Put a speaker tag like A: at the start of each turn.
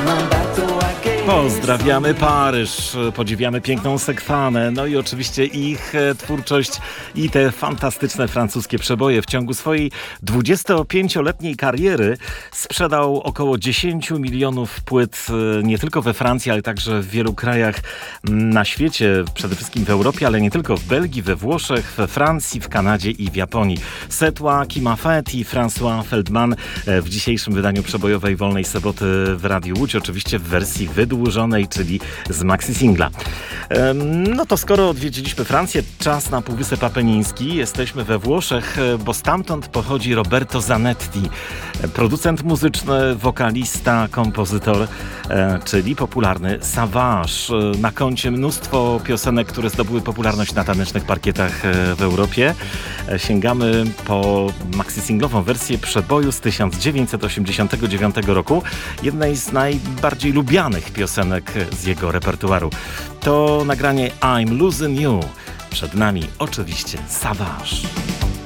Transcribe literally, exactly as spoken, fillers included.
A: Pozdrawiamy Paryż, podziwiamy piękną Sekwanę, no i oczywiście ich twórczość i te fantastyczne francuskie przeboje. W ciągu swojej dwudziestopięcioletniej kariery sprzedał około dziesięć milionów płyt nie tylko we Francji, ale także w wielu krajach na świecie, przede wszystkim w Europie, ale nie tylko, w Belgii, we Włoszech, we Francji, w Kanadzie i w Japonii. C'est toi qui m'a fait i François Feldman w dzisiejszym wydaniu przebojowej Wolnej Soboty w Radiu Łódź, oczywiście w wersji wydłużonej, czyli z maxi singla. No to skoro odwiedziliśmy Francję, czas na Półwysep Apeniński. Jesteśmy we Włoszech, bo stamtąd pochodzi Roberto Zanetti, producent muzyczny, wokalista, kompozytor, czyli popularny Savage. Na koncie mnóstwo piosenek, które zdobyły popularność na tanecznych parkietach w Europie. Sięgamy po maxi-singlową wersję przeboju z tysiąc dziewięćset osiemdziesiątego dziewiątego roku, jednej z najbardziej lubianych piosenek z jego repertuaru. To nagranie I'm Losing You. Przed nami oczywiście Savage.